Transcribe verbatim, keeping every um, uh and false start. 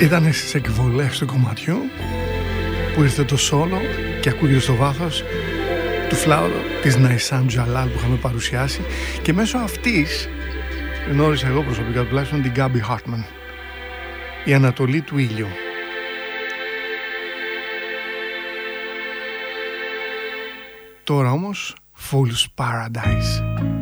Ήταν στις εκβολές του κομματιού που ήρθε το σόλο και ακούγεται στο βάθος του φλάουδο της Ναϊσάν Τζαλάλ που είχαμε παρουσιάσει, και μέσω αυτής γνώρισα εγώ προσωπικά τουλάχιστον την Γκάμπι Χάρτμαν, η Ανατολή του ήλιου. Τώρα όμως Fool's Paradise.